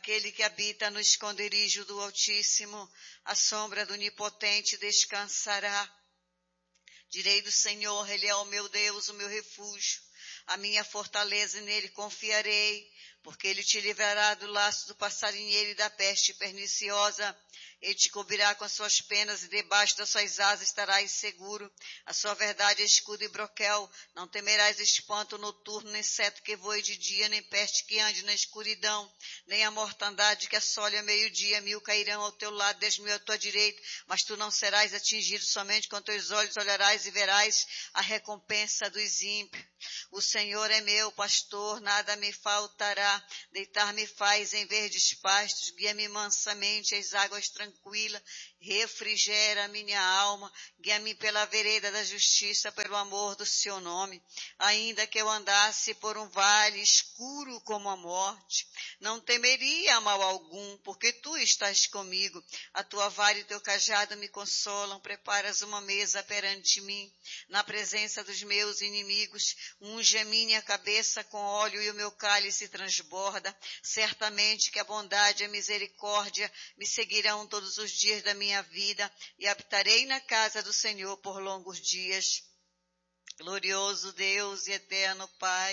Aquele que habita no esconderijo do Altíssimo, à sombra do Onipotente descansará. Direi do Senhor, Ele é o meu Deus, o meu refúgio, a minha fortaleza, e nele confiarei, porque Ele te livrará do laço do passarinheiro e da peste perniciosa. Ele te cobrirá com as suas penas e debaixo das suas asas estarás seguro. A sua verdade é escudo e broquel. Não temerás espanto noturno, nem inseto que voe de dia, nem peste que ande na escuridão, nem a mortandade que assole ao meio-dia. 1000 cairão ao teu lado, 10.000 à tua direita, mas tu não serás atingido. Somente com teus olhos olharás e verás a recompensa dos ímpios. O Senhor é meu pastor, nada me faltará. Deitar-me faz em verdes pastos, guia-me mansamente às águas tranquilas, refrigera a minha alma, guia-me pela vereda da justiça, pelo amor do seu nome. Ainda que eu andasse por um vale escuro como a morte, não temeria mal algum, porque tu estás comigo. A tua vara e teu cajado me consolam. Preparas uma mesa perante mim, na presença dos meus inimigos. Unge a minha cabeça com óleo e o meu cálice transborda. Certamente que a bondade e a misericórdia me seguirão todos os dias da minha vida, e habitarei na casa do Senhor por longos dias. Glorioso Deus e eterno Pai,